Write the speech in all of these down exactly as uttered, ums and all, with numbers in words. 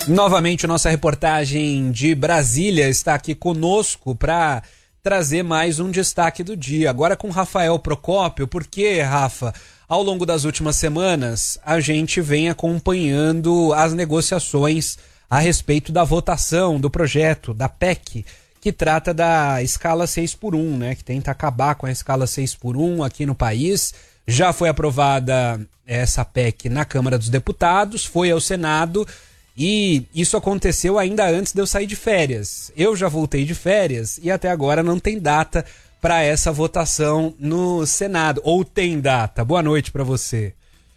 Novamente, nossa reportagem de Brasília está aqui conosco para trazer mais um destaque do dia. Agora com Rafael Procópio, porque, Rafa, ao longo das últimas semanas, a gente vem acompanhando as negociações a respeito da votação do projeto, da P E C, que trata da escala seis por um, né? Que tenta acabar com a escala seis por um aqui no país. Já foi aprovada essa P E C na Câmara dos Deputados, foi ao Senado. E isso aconteceu ainda antes de eu sair de férias. Eu já voltei de férias e até agora não tem data para essa votação no Senado. Ou tem data? Boa noite para você.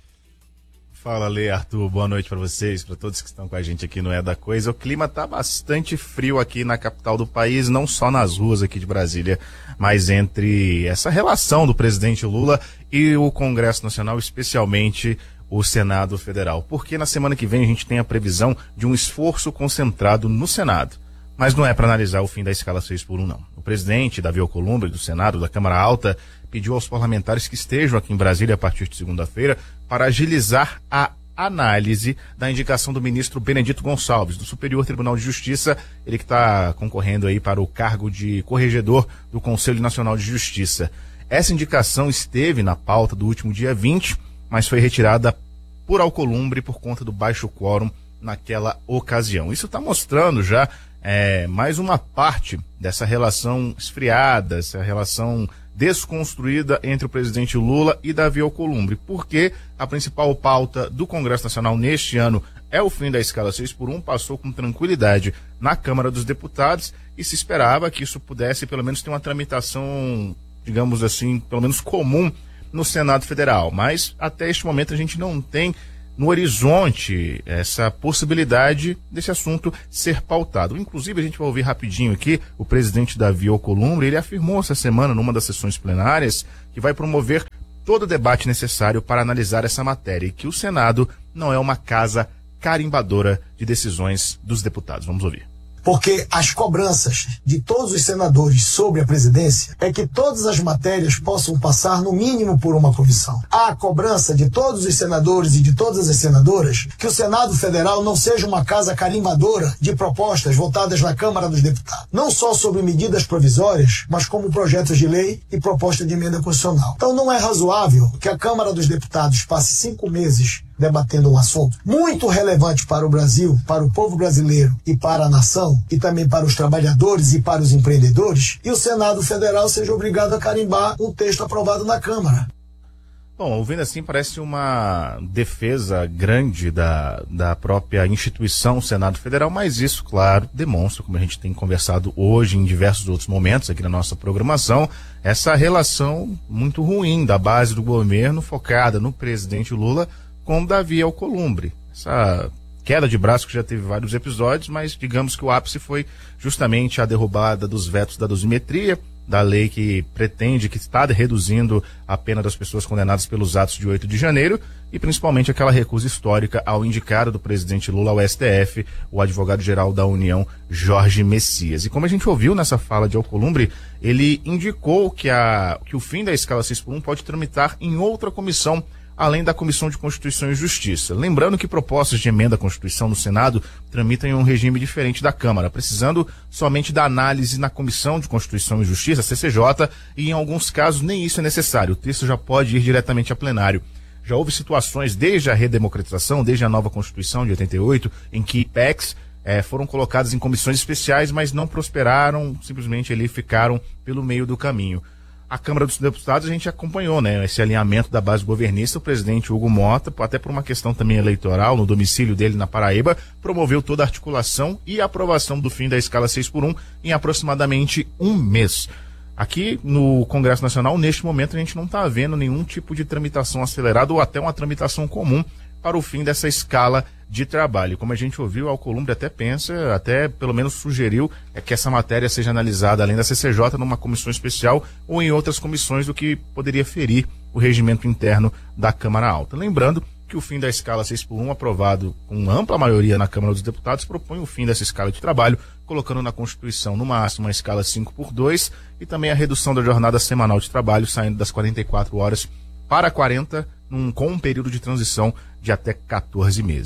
Fala, Lê, Arthur. Boa noite para vocês, para todos que estão com a gente aqui no É da Coisa. O clima tá bastante frio aqui na capital do país, não só nas ruas aqui de Brasília, mas entre essa relação do presidente Lula e o Congresso Nacional, especialmente o Senado Federal, porque na semana que vem a gente tem a previsão de um esforço concentrado no Senado, mas não é para analisar o fim da escala seis por um, não. O presidente Davi Alcolumbre, do Senado, da Câmara Alta, pediu aos parlamentares que estejam aqui em Brasília a partir de segunda-feira para agilizar a análise da indicação do ministro Benedito Gonçalves, do Superior Tribunal de Justiça, ele que está concorrendo aí para o cargo de corregedor do Conselho Nacional de Justiça. Essa indicação esteve na pauta do último dia vinte, mas foi retirada por Alcolumbre por conta do baixo quórum naquela ocasião. Isso está mostrando já é, mais uma parte dessa relação esfriada, essa relação desconstruída entre o presidente Lula e Davi Alcolumbre, porque a principal pauta do Congresso Nacional neste ano é o fim da escala seis por um, passou com tranquilidade na Câmara dos Deputados e se esperava que isso pudesse pelo menos ter uma tramitação, digamos assim, pelo menos comum no Senado Federal, mas até este momento a gente não tem no horizonte essa possibilidade desse assunto ser pautado. Inclusive, a gente vai ouvir rapidinho aqui o presidente Davi Alcolumbre, ele afirmou essa semana, numa das sessões plenárias, que vai promover todo o debate necessário para analisar essa matéria e que o Senado não é uma casa carimbadora de decisões dos deputados. Vamos ouvir. Porque as cobranças de todos os senadores sobre a presidência é que todas as matérias possam passar no mínimo por uma comissão. Há a cobrança de todos os senadores e de todas as senadoras que o Senado Federal não seja uma casa carimbadora de propostas votadas na Câmara dos Deputados. Não só sobre medidas provisórias, mas como projetos de lei e proposta de emenda constitucional. Então não é razoável que a Câmara dos Deputados passe cinco meses debatendo um assunto muito relevante para o Brasil, para o povo brasileiro e para a nação, e também para os trabalhadores e para os empreendedores, e o Senado Federal seja obrigado a carimbar um texto aprovado na Câmara. Bom, ouvindo assim parece uma defesa grande da, da própria instituição Senado Federal, mas isso, claro, demonstra, como a gente tem conversado hoje em diversos outros momentos aqui na nossa programação, essa relação muito ruim da base do governo focada no presidente Lula com Davi Alcolumbre. Essa queda de braço que já teve vários episódios, mas digamos que o ápice foi justamente a derrubada dos vetos da dosimetria, da lei que pretende, que está reduzindo a pena das pessoas condenadas pelos atos de oito de janeiro, e principalmente aquela recusa histórica ao indicado do presidente Lula ao S T F, o advogado-geral da União, Jorge Messias. E como a gente ouviu nessa fala de Alcolumbre, ele indicou que, a, que o fim da escala seis por um pode tramitar em outra comissão, além da Comissão de Constituição e Justiça. Lembrando que propostas de emenda à Constituição no Senado tramitam em um regime diferente da Câmara, precisando somente da análise na Comissão de Constituição e Justiça, C C J, e em alguns casos nem isso é necessário, o texto já pode ir diretamente a plenário. Já houve situações desde a redemocratização, desde a nova Constituição de oitenta e oito, em que P E Cs eh, foram colocadas em comissões especiais, mas não prosperaram, simplesmente ali ficaram pelo meio do caminho. A Câmara dos Deputados a gente acompanhou, né, esse alinhamento da base governista. O presidente Hugo Mota, até por uma questão também eleitoral, no domicílio dele na Paraíba, promoveu toda a articulação e a aprovação do fim da escala seis por um em aproximadamente um mês. Aqui no Congresso Nacional, neste momento, a gente não está vendo nenhum tipo de tramitação acelerada ou até uma tramitação comum para o fim dessa escala de trabalho. Como a gente ouviu, o Alcolumbre até pensa, até pelo menos sugeriu é que essa matéria seja analisada além da C C J numa comissão especial ou em outras comissões, do que poderia ferir o regimento interno da Câmara Alta. Lembrando que o fim da escala seis por um, aprovado com ampla maioria na Câmara dos Deputados, propõe o fim dessa escala de trabalho, colocando na Constituição no máximo uma escala cinco por dois e também a redução da jornada semanal de trabalho, saindo das quarenta e quatro horas para quarenta, num, com um período de transição de até quatorze meses.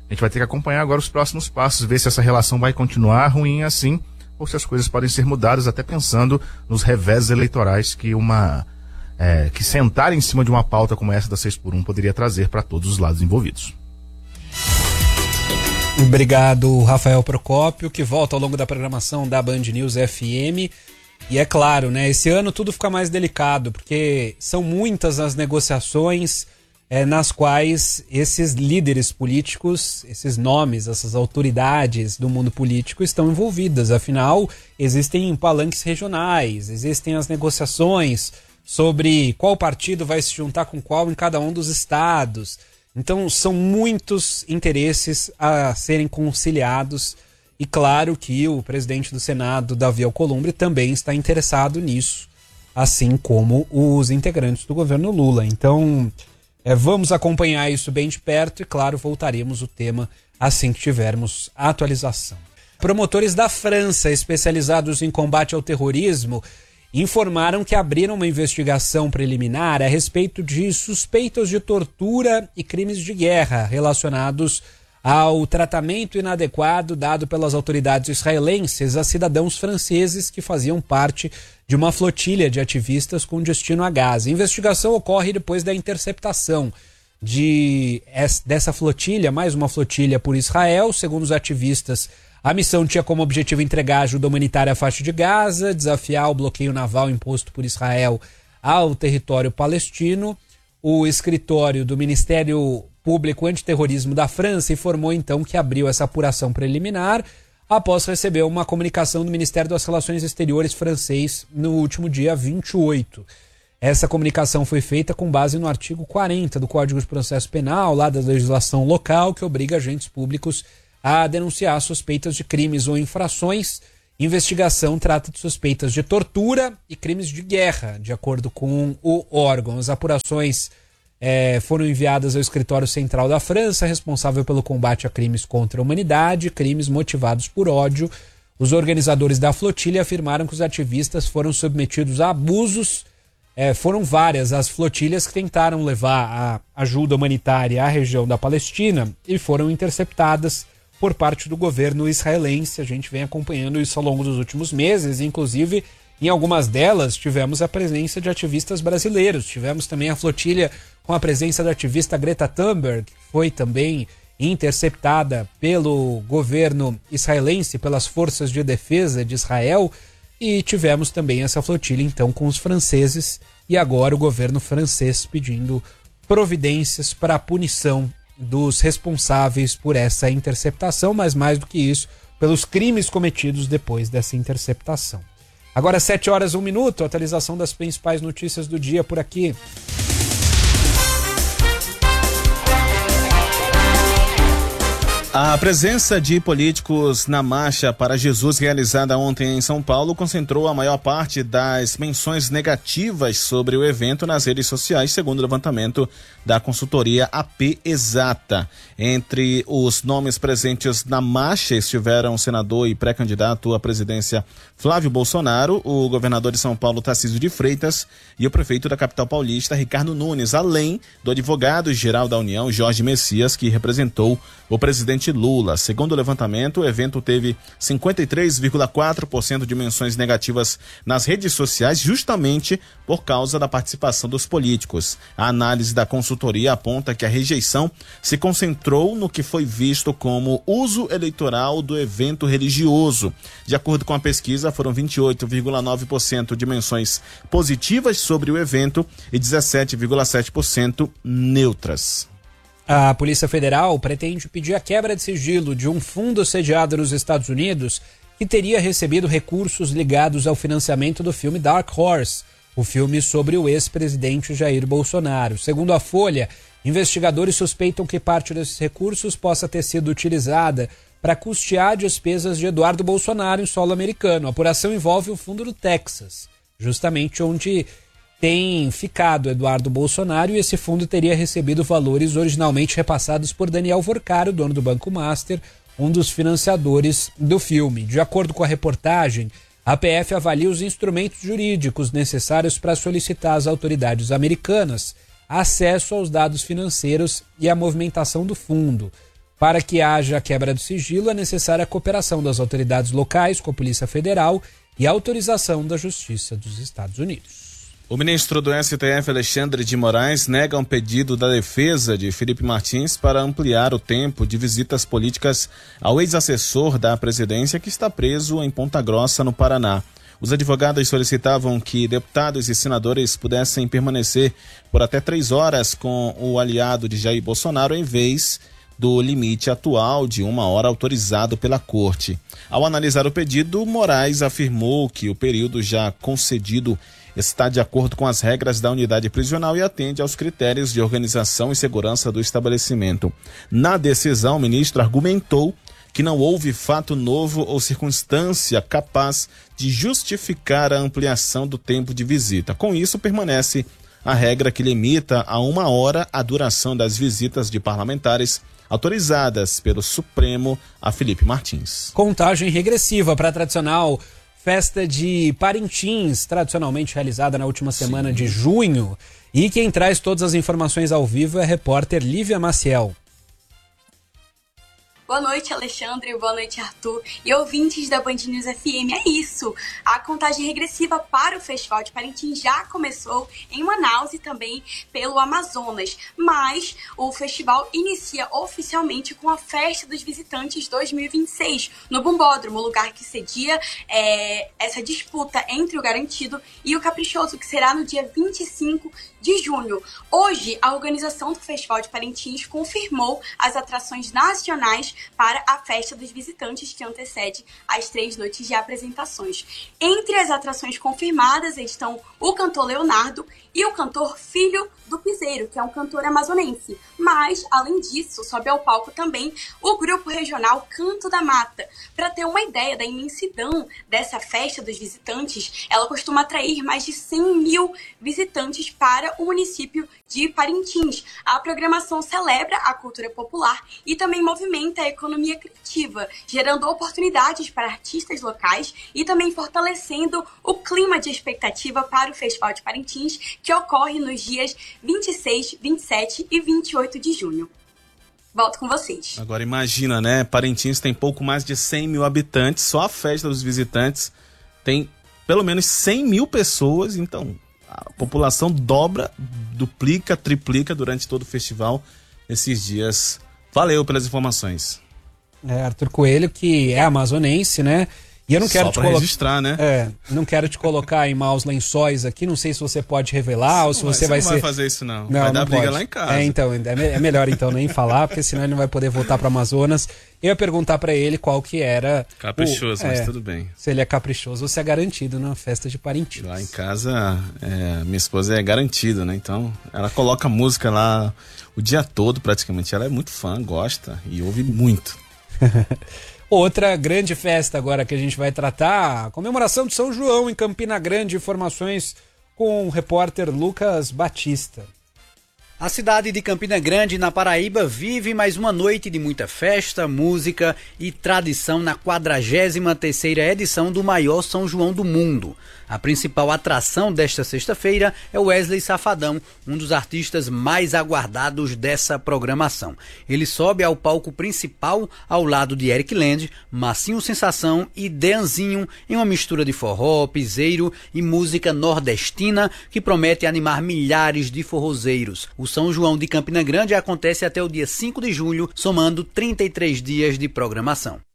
A gente vai ter que acompanhar agora os próximos passos, ver se essa relação vai continuar ruim assim, ou se as coisas podem ser mudadas, até pensando nos revés eleitorais que uma é, que sentar em cima de uma pauta como essa da seis por um poderia trazer para todos os lados envolvidos. Obrigado, Rafael Procópio, que volta ao longo da programação da Band News F M. E é claro, né, esse ano tudo fica mais delicado, porque são muitas as negociações é, nas quais esses líderes políticos, esses nomes, essas autoridades do mundo político estão envolvidas. Afinal, existem palanques regionais, existem as negociações sobre qual partido vai se juntar com qual em cada um dos estados. Então, são muitos interesses a serem conciliados e claro que o presidente do Senado, Davi Alcolumbre, também está interessado nisso, assim como os integrantes do governo Lula. Então, é, vamos acompanhar isso bem de perto e, claro, voltaremos o tema assim que tivermos a atualização. Promotores da França, especializados em combate ao terrorismo, informaram que abriram uma investigação preliminar a respeito de suspeitas de tortura e crimes de guerra relacionados ao tratamento inadequado dado pelas autoridades israelenses a cidadãos franceses que faziam parte de uma flotilha de ativistas com destino a Gaza. A investigação ocorre depois da interceptação de, dessa flotilha, mais uma flotilha por Israel. Segundo os ativistas, a missão tinha como objetivo entregar ajuda humanitária à faixa de Gaza, desafiar o bloqueio naval imposto por Israel ao território palestino. O escritório do Ministério Público Antiterrorismo da França informou então que abriu essa apuração preliminar após receber uma comunicação do Ministério das Relações Exteriores francês no último dia vinte e oito. Essa comunicação foi feita com base no artigo quarenta do Código de Processo Penal, lá da legislação local, que obriga agentes públicos a denunciar suspeitas de crimes ou infrações. Investigação trata de suspeitas de tortura e crimes de guerra, de acordo com o órgão. As apurações é, foram enviadas ao Escritório Central da França, responsável pelo combate a crimes contra a humanidade, crimes motivados por ódio. Os organizadores da flotilha afirmaram que os ativistas foram submetidos a abusos. É, foram várias as flotilhas que tentaram levar a ajuda humanitária à região da Palestina e foram interceptadas por parte do governo israelense. A gente vem acompanhando isso ao longo dos últimos meses, inclusive em algumas delas tivemos a presença de ativistas brasileiros. Tivemos também a flotilha com a presença da ativista Greta Thunberg, que foi também interceptada pelo governo israelense, pelas forças de defesa de Israel, e tivemos também essa flotilha então com os franceses, e agora o governo francês pedindo providências para a punição dos responsáveis por essa interceptação, mas mais do que isso, pelos crimes cometidos depois dessa interceptação. Agora sete horas e um minuto, atualização das principais notícias do dia por aqui. A presença de políticos na Marcha para Jesus realizada ontem em São Paulo concentrou a maior parte das menções negativas sobre o evento nas redes sociais, segundo o levantamento da consultoria A P Exata. Entre os nomes presentes na marcha estiveram o senador e pré-candidato à presidência Flávio Bolsonaro, o governador de São Paulo Tarcísio de Freitas e o prefeito da capital paulista Ricardo Nunes, além do advogado-geral da União Jorge Messias, que representou o presidente Lula. Segundo o levantamento, o evento teve cinquenta e três vírgula quatro por cento de menções negativas nas redes sociais, justamente por causa da participação dos políticos. A análise da consultoria aponta que a rejeição se concentrou no que foi visto como uso eleitoral do evento religioso. De acordo com a pesquisa, foram vinte e oito vírgula nove por cento de menções positivas sobre o evento e dezessete vírgula sete por cento neutras. A Polícia Federal pretende pedir a quebra de sigilo de um fundo sediado nos Estados Unidos que teria recebido recursos ligados ao financiamento do filme Dark Horse, o filme sobre o ex-presidente Jair Bolsonaro. Segundo a Folha, investigadores suspeitam que parte desses recursos possa ter sido utilizada para custear despesas de Eduardo Bolsonaro em solo americano. A apuração envolve o fundo do Texas, justamente onde tem ficado Eduardo Bolsonaro, e esse fundo teria recebido valores originalmente repassados por Daniel Vorcaro, dono do Banco Master, um dos financiadores do filme. De acordo com a reportagem, a P F avalia os instrumentos jurídicos necessários para solicitar às autoridades americanas acesso aos dados financeiros e à movimentação do fundo. Para que haja quebra do sigilo, é necessária a cooperação das autoridades locais com a Polícia Federal e a autorização da Justiça dos Estados Unidos. O ministro do S T F, Alexandre de Moraes, nega um pedido da defesa de Felipe Martins para ampliar o tempo de visitas políticas ao ex-assessor da presidência que está preso em Ponta Grossa, no Paraná. Os advogados solicitavam que deputados e senadores pudessem permanecer por até três horas com o aliado de Jair Bolsonaro, em vez do limite atual de uma hora autorizado pela corte. Ao analisar o pedido, Moraes afirmou que o período já concedido está de acordo com as regras da unidade prisional e atende aos critérios de organização e segurança do estabelecimento. Na decisão, o ministro argumentou que não houve fato novo ou circunstância capaz de justificar a ampliação do tempo de visita. Com isso, permanece a regra que limita a uma hora a duração das visitas de parlamentares autorizadas pelo Supremo a Felipe Martins. Contagem regressiva para a tradicional festa de Parintins, tradicionalmente realizada na última semana Sim. de junho. E quem traz todas as informações ao vivo é a repórter Lívia Maciel. Boa noite, Alexandre. Boa noite, Arthur. E ouvintes da Band News F M, é isso. A contagem regressiva para o Festival de Parintins já começou em Manaus e também pelo Amazonas. Mas o festival inicia oficialmente com a Festa dos Visitantes dois mil e vinte e seis, no Bumbódromo, lugar que cedia é, essa disputa entre o Garantido e o Caprichoso, que será no dia vinte e cinco de junho. Hoje, a organização do Festival de Parintins confirmou as atrações nacionais para a Festa dos Visitantes, que antecede as três noites de apresentações. Entre as atrações confirmadas estão o cantor Leonardo e o cantor Filho do Piseiro, que é um cantor amazonense. Mas, além disso, sobe ao palco também o grupo regional Canto da Mata. Para ter uma ideia da imensidão dessa Festa dos Visitantes, ela costuma atrair mais de cem mil visitantes para o município de Parintins. A programação celebra a cultura popular e também movimenta a economia criativa, gerando oportunidades para artistas locais e também fortalecendo o clima de expectativa para o Festival de Parintins, que ocorre nos dias vinte e seis, vinte e sete e vinte e oito de junho. Volto com vocês. Agora imagina, né? Parintins tem pouco mais de cem mil habitantes, só a Festa dos Visitantes tem pelo menos cem mil pessoas, então a população dobra, duplica, triplica durante todo o festival nesses dias. Valeu pelas informações. É, Arthur Coelho, que é amazonense, né? E eu não quero Só te pra colo... registrar, né? É, não quero te colocar em maus lençóis aqui, não sei se você pode revelar ou se não você vai, vai você ser... não vai fazer isso não, não vai dar não briga pode. Lá em casa. É, então, é melhor então nem falar, porque senão ele não vai poder voltar para Amazonas. Eu ia perguntar para ele qual que era... Caprichoso, o... mas é, tudo bem. Se ele é caprichoso ou se é garantido na festa de Parintins. Lá em casa, é, minha esposa é garantida, né? Então, ela coloca música lá o dia todo praticamente. Ela é muito fã, gosta e ouve muito. Outra grande festa agora que a gente vai tratar, a comemoração de São João em Campina Grande. Informações com o repórter Lucas Batista. A cidade de Campina Grande, na Paraíba, vive mais uma noite de muita festa, música e tradição na quadragésima terceira edição do maior São João do mundo. A principal atração desta sexta-feira é Wesley Safadão, um dos artistas mais aguardados dessa programação. Ele sobe ao palco principal ao lado de Eric Land, Massinho Sensação e Deanzinho, em uma mistura de forró, piseiro e música nordestina que promete animar milhares de forrozeiros. O São João de Campina Grande acontece até o dia cinco de julho, somando trinta e três dias de programação.